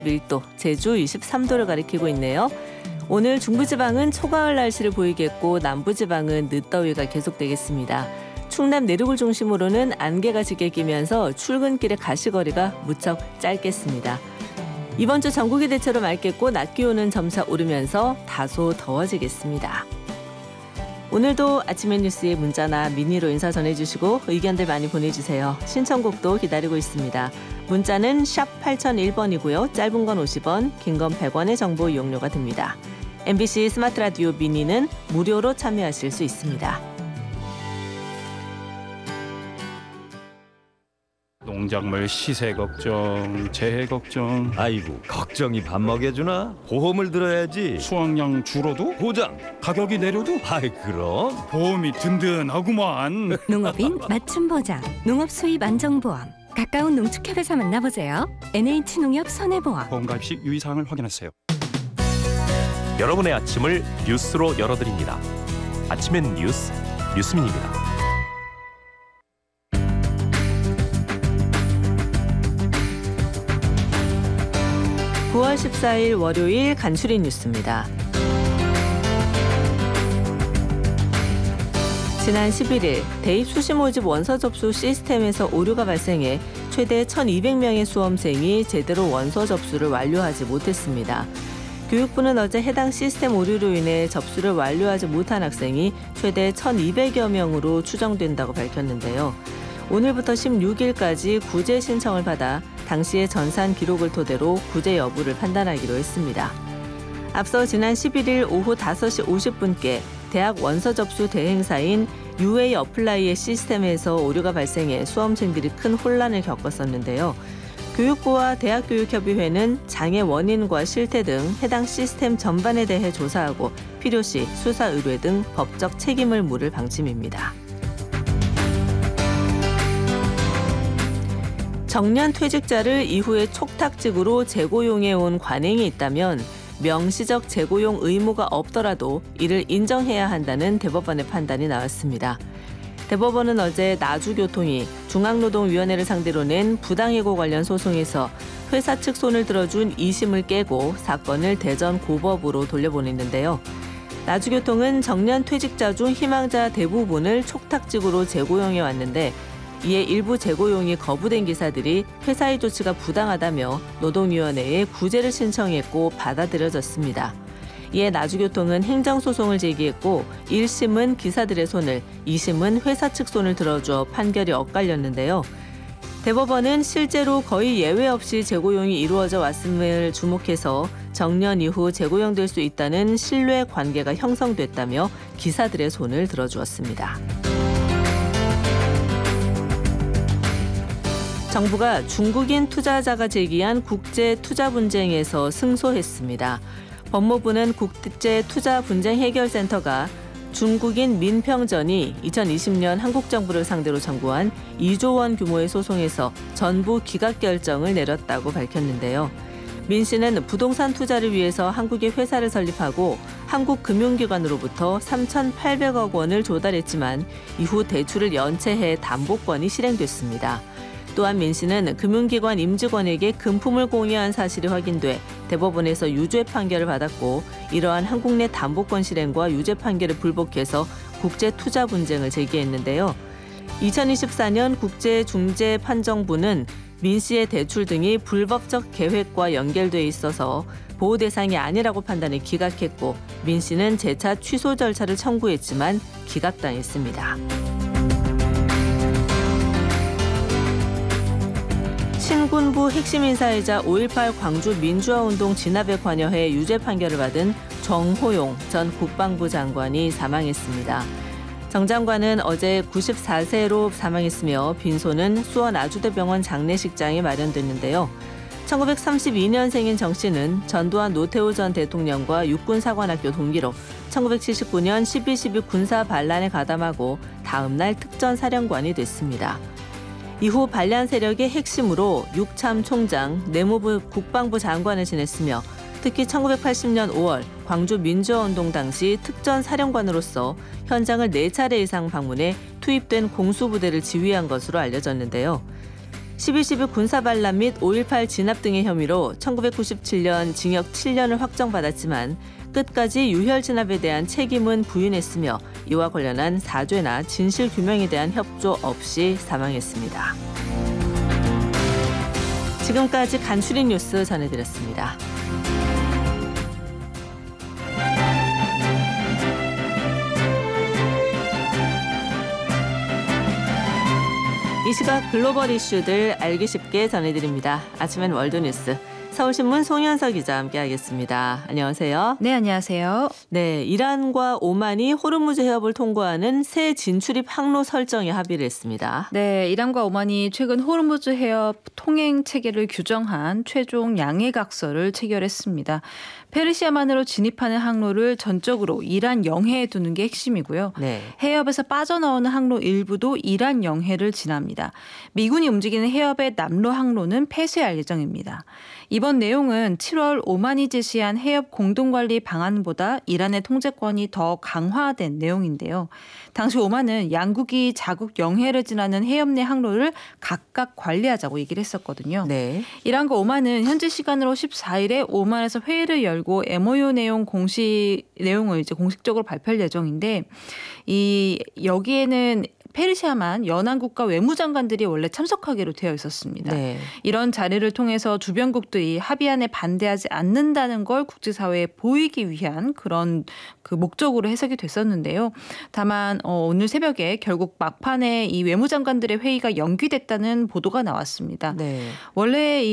21도, 제주 23도를 가리키고 있네요. 오늘 중부지방은 초가을 날씨를 보이겠고 남부지방은 늦더위가 계속되겠습니다. 충남 내륙을 중심으로는 안개가 짙게 끼면서 출근길의 가시거리가 무척 짧겠습니다. 이번 주 전국이 대체로 맑겠고 낮 기온은 점차 오르면서 다소 더워지겠습니다. 오늘도 아침의 뉴스에 문자나 미니로 인사 전해주시고 의견들 많이 보내주세요. 신청곡도 기다리고 있습니다. 문자는 샵 8001번이고요. 짧은 건 50원, 긴 건 100원의 정보 이용료가 듭니다. MBC 스마트 라디오 미니는 무료로 참여하실 수 있습니다. 농작물 시세 걱정, 재해 걱정. 아이고, 걱정이 밥 먹여주나? 보험을 들어야지. 수확량 줄어도? 보장. 가격이 내려도? 아이, 그럼. 보험이 든든하구만. 농업인 맞춤 보장, 농업 수입 안정보험. 가까운 농축협에서 만나보세요. NH농협 손해보험. 보험 가입 시 유의사항을 확인하세요. 여러분의 아침을 뉴스로 열어드립니다. 아침엔 뉴스, 뉴스민입니다. 9월 14일 월요일 간추린 뉴스입니다. 지난 11일 대입 수시 모집 원서 접수 시스템에서 오류가 발생해 최대 1,200명의 수험생이 제대로 원서 접수를 완료하지 못했습니다. 교육부는 어제 해당 시스템 오류로 인해 접수를 완료하지 못한 학생이 최대 1,200여 명으로 추정된다고 밝혔는데요. 오늘부터 16일까지 구제 신청을 받아 당시의 전산 기록을 토대로 구제 여부를 판단하기로 했습니다. 앞서 지난 11일 오후 5시 50분께 대학 원서 접수 대행사인 UA 어플라이의 시스템에서 오류가 발생해 수험생들이 큰 혼란을 겪었었는데요. 교육부와 대학교육협의회는 장애 원인과 실태 등 해당 시스템 전반에 대해 조사하고 필요시 수사 의뢰 등 법적 책임을 물을 방침입니다. 정년 퇴직자를 이후에 촉탁직으로 재고용해온 관행이 있다면 명시적 재고용 의무가 없더라도 이를 인정해야 한다는 대법원의 판단이 나왔습니다. 대법원은 어제 나주교통이 중앙노동위원회를 상대로 낸 부당해고 관련 소송에서 회사 측 손을 들어준 2심을 깨고 사건을 대전 고법으로 돌려보냈는데요. 나주교통은 정년 퇴직자 중 희망자 대부분을 촉탁직으로 재고용해 왔는데 이에 일부 재고용이 거부된 기사들이 회사의 조치가 부당하다며 노동위원회에 구제를 신청했고 받아들여졌습니다. 이에 나주교통은 행정소송을 제기했고 1심은 기사들의 손을, 2심은 회사 측 손을 들어줘 판결이 엇갈렸는데요. 대법원은 실제로 거의 예외 없이 재고용이 이루어져 왔음을 주목해서 정년 이후 재고용될 수 있다는 신뢰 관계가 형성됐다며 기사들의 손을 들어주었습니다. 정부가 중국인 투자자가 제기한 국제 투자 분쟁에서 승소했습니다. 법무부는 국제 투자 분쟁 해결센터가 중국인 민평전이 2020년 한국 정부를 상대로 청구한 2조 원 규모의 소송에서 전부 기각 결정을 내렸다고 밝혔는데요. 민 씨는 부동산 투자를 위해서 한국에 회사를 설립하고 한국 금융기관으로부터 3,800억 원을 조달했지만 이후 대출을 연체해 담보권이 실행됐습니다. 또한 민 씨는 금융기관 임직원에게 금품을 공유한 사실이 확인돼 대법원에서 유죄 판결을 받았고 이러한 한국 내 담보권 실행과 유죄 판결을 불복해서 국제 투자 분쟁을 제기했는데요. 2024년 국제중재판정부는 민 씨의 대출 등이 불법적 계획과 연결돼 있어서 보호 대상이 아니라고 판단해 기각했고 민 씨는 재차 취소 절차를 청구했지만 기각당했습니다. 신군부 핵심 인사이자 5.18 광주 민주화운동 진압에 관여해 유죄 판결을 받은 정호용 전 국방부 장관이 사망했습니다. 정 장관은 어제 94세로 사망했으며 빈소는 수원 아주대병원 장례식장에 마련됐는데요. 1932년생인 정 씨는 전두환 노태우 전 대통령과 육군사관학교 동기로 1979년 12.12 군사 반란에 가담하고 다음 날 특전사령관이 됐습니다. 이후 반란 세력의 핵심으로 육참 총장, 내무부 국방부 장관을 지냈으며 특히 1980년 5월 광주 민주화운동 당시 특전사령관으로서 현장을 4차례 이상 방문해 투입된 공수부대를 지휘한 것으로 알려졌는데요. 12.12 군사반란 및 5.18 진압 등의 혐의로 1997년 징역 7년을 확정받았지만 끝까지 유혈 진압에 대한 책임은 부인했으며 이와 관련한 사죄나 진실 규명에 대한 협조 없이 사망했습니다. 지금까지 간추린 뉴스 전해드렸습니다. 이 시각 글로벌 이슈들 알기 쉽게 전해드립니다. 아침엔 월드뉴스 서울신문 송현서 기자 함께하겠습니다. 안녕하세요. 네, 안녕하세요. 네, 이란과 오만이 호르무즈 해협을 통과하는 새 진출입 항로 설정에 합의를 했습니다. 네, 이란과 오만이 최근 호르무즈 해협 통행 체계를 규정한 최종 양해각서를 체결했습니다. 페르시아만으로 진입하는 항로를 전적으로 이란 영해에 두는 게 핵심이고요. 네. 해협에서 빠져나오는 항로 일부도 이란 영해를 지납니다. 미군이 움직이는 해협의 남로 항로는 폐쇄할 예정입니다. 이번 내용은 7월 오만이 제시한 해협 공동관리 방안보다 이란의 통제권이 더 강화된 내용인데요. 당시 오만은 양국이 자국 영해를 지나는 해협 내 항로를 각각 관리하자고 얘기를 했었거든요. 네. 이란과 오만은 현지 시간으로 14일에 오만에서 회의를 열고 MOU 내용을 이제 공식적으로 발표할 예정인데 여기에는 페르시아만 연안국가 외무장관들이 원래 참석하기로 되어 있었습니다. 네. 이런 자리를 통해서 주변국들이 합의안에 반대하지 않는다는 걸 국제사회에 보이기 위한 그런 목적으로 해석이 됐었는데요. 다만 오늘 새벽에 결국 막판에 이 외무장관들의 회의가 연기됐다는 보도가 나왔습니다. 네. 원래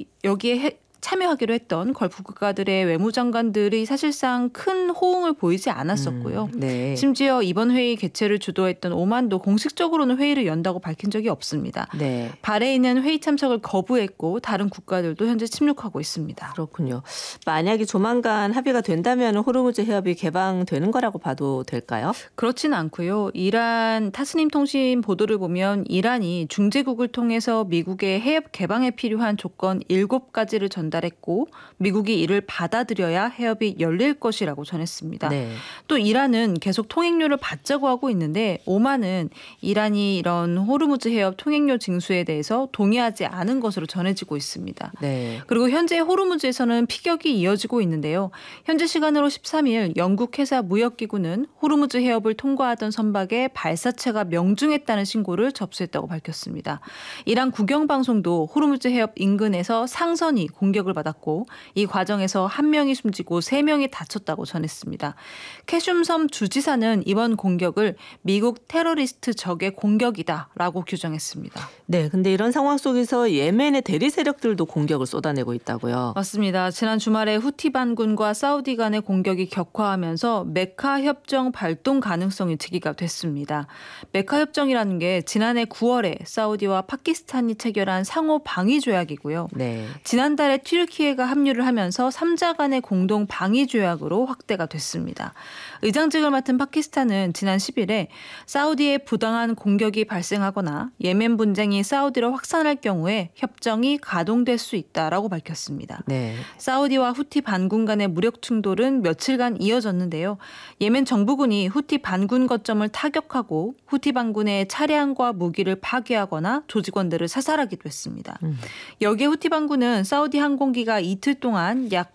여기에 참여하기로 했던 걸프 국가들의 외무장관들이 사실상 큰 호응을 보이지 않았었고요. 네. 심지어 이번 회의 개최를 주도했던 오만도 공식적으로는 회의를 연다고 밝힌 적이 없습니다. 네. 바레인은 회의 참석을 거부했고 다른 국가들도 현재 침묵하고 있습니다. 그렇군요. 만약에 조만간 합의가 된다면 호르무즈 해협이 개방되는 거라고 봐도 될까요? 그렇지는 않고요. 이란 타스님 통신 보도를 보면 이란이 중재국을 통해서 미국의 해협 개방에 필요한 조건 7가지를 전달했고 미국이 이를 받아들여야 해협이 열릴 것이라고 전했습니다. 네. 또 이란은 계속 통행료를 받자고 하고 있는데 오만은 이란이 이런 호르무즈 해협 통행료 징수에 대해서 동의하지 않은 것으로 전해지고 있습니다. 네. 그리고 현재 호르무즈에서는 피격이 이어지고 있는데요. 현재 시간으로 13일 영국 해사 무역기구는 호르무즈 해협을 통과하던 선박에 발사체가 명중했다는 신고를 접수했다고 밝혔습니다. 이란 국영방송도 호르무즈 해협 인근에서 상선이 공격을 받았고 이 과정에서 1명이 숨지고 3명이 다쳤다고 전했습니다. 캐슘섬 주지사는 이번 공격을 미국 테러리스트 적의 공격이다라고 규정했습니다. 네, 근데 이런 상황 속에서 예멘의 대리 세력들도 공격을 쏟아내고 있다고요. 맞습니다. 지난 주말에 후티 반군과 사우디 간의 공격이 격화하면서 메카 협정 발동 가능성이 제기가 됐습니다. 메카 협정이라는 게 지난해 9월에 사우디와 파키스탄이 체결한 상호 방위 조약이고요. 네. 지난달에 튀르키예가 합류를 하면서 3자 간의 공동 방위 조약으로 확대가 됐습니다. 의장직을 맡은 파키스탄은 지난 10일에 사우디의 부당한 공격이 발생하거나 예멘 분쟁이 사우디로 확산할 경우에 협정이 가동될 수 있다라고 밝혔습니다. 네. 사우디와 후티 반군 간의 무력 충돌은 며칠간 이어졌는데요. 예멘 정부군이 후티 반군 거점을 타격하고 후티 반군의 차량과 무기를 파괴하거나 조직원들을 사살하기도 했습니다. 여기에 후티 반군은 사우디 항공기가 이틀 동안 약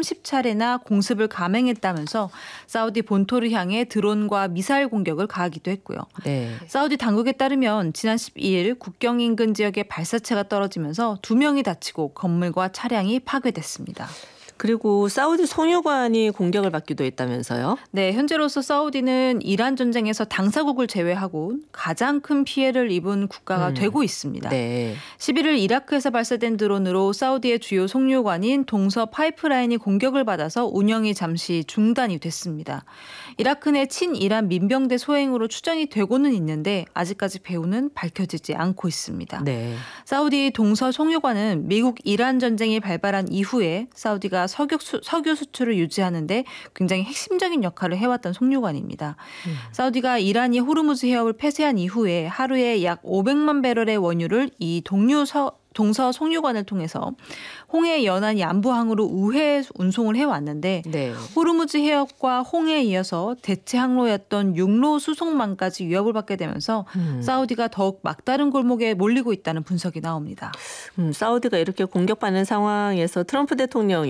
130차례나 공습을 감행했다면서 사우디 본토를 향해 드론과 미사일 공격을 가하기도 했고요. 네. 사우디 당국에 따르면 지난 12일 국경 인근 지역에 발사체가 떨어지면서 2명이 다치고 건물과 차량이 파괴됐습니다. 그리고 사우디 송유관이 공격을 받기도 했다면서요? 네, 현재로서 사우디는 이란 전쟁에서 당사국을 제외하고 가장 큰 피해를 입은 국가가 되고 있습니다. 네. 11일 이라크에서 발사된 드론으로 사우디의 주요 송유관인 동서 파이프라인이 공격을 받아서 운영이 잠시 중단이 됐습니다. 이라크 내 친이란 민병대 소행으로 추정이 되고는 있는데 아직까지 배후는 밝혀지지 않고 있습니다. 네. 사우디 동서 송유관은 미국 이란 전쟁이 발발한 이후에 사우디가 석유 수출을 유지하는데 굉장히 핵심적인 역할을 해왔던 송유관입니다. 사우디가 이란이 호르무즈 해협을 폐쇄한 이후에 하루에 약 500만 배럴의 원유를 이 동서 송유관을 통해서 홍해 연안 양부항으로 우회 운송을 해왔는데 네. 호르무즈 해협과 홍해에 이어서 대체 항로였던 육로 수송망까지 위협을 받게 되면서 사우디가 더욱 막다른 골목에 몰리고 있다는 분석이 나옵니다. 사우디가 이렇게 공격받는 상황에서 트럼프 대통령